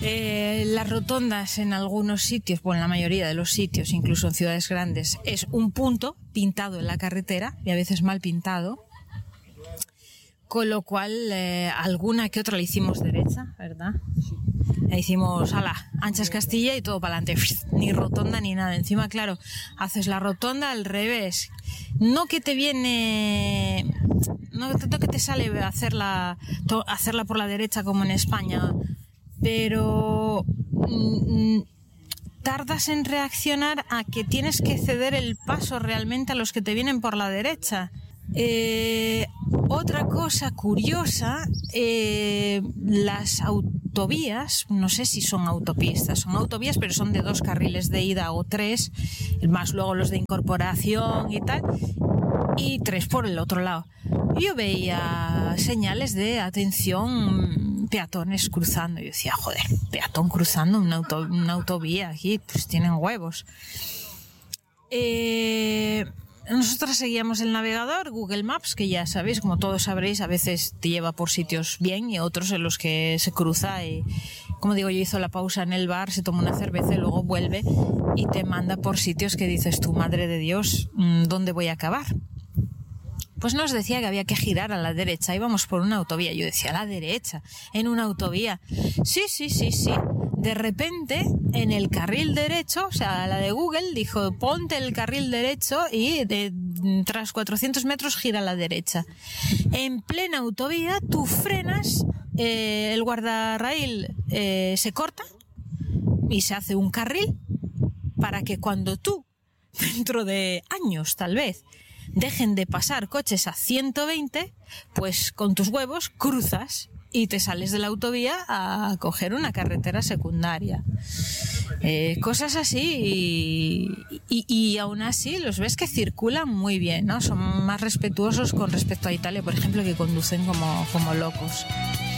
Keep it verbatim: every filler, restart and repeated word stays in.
Eh, las rotondas en algunos sitios, bueno, en la mayoría de los sitios, incluso en ciudades grandes, es un punto pintado en la carretera y a veces mal pintado. Con lo cual, eh, alguna que otra le hicimos derecha, ¿verdad? Le hicimos, ala, anchas Castilla y todo para adelante. Ni rotonda ni nada. Encima, claro, haces la rotonda al revés. No que te viene... No tanto que te sale hacerla, to, hacerla por la derecha como en España, pero... Mmm, tardas en reaccionar a que tienes que ceder el paso realmente a los que te vienen por la derecha. Eh, otra cosa curiosa, eh, las autovías, no sé si son autopistas, son autovías, pero son de dos carriles de ida o tres, más luego los de incorporación y tal, y tres por el otro lado. Yo veía señales de atención, peatones cruzando, y yo decía, joder, peatón cruzando una, auto, una autovía aquí, pues tienen huevos. Eh... Nosotros seguíamos el navegador, Google Maps, que ya sabéis, como todos sabréis, a veces te lleva por sitios bien y otros en los que se cruza y, como digo, yo hizo la pausa en el bar, se toma una cerveza y luego vuelve y te manda por sitios que dices tú, madre de Dios, ¿dónde voy a acabar? Pues nos decía que había que girar a la derecha, íbamos por una autovía. Yo decía, a la derecha, en una autovía. Sí, sí, sí, sí. De repente, en el carril derecho, o sea, la de Google dijo, ponte el carril derecho y de, tras cuatrocientos metros gira a la derecha. En plena autovía, tú frenas, eh, el guardarraíl eh, se corta y se hace un carril para que cuando tú, dentro de años tal vez, dejen de pasar coches a ciento veinte, pues con tus huevos cruzas y te sales de la autovía a coger una carretera secundaria. Eh, cosas así y, y, y aún así los ves que circulan muy bien, ¿no? Son más respetuosos con respecto a Italia, por ejemplo, que conducen como, como locos.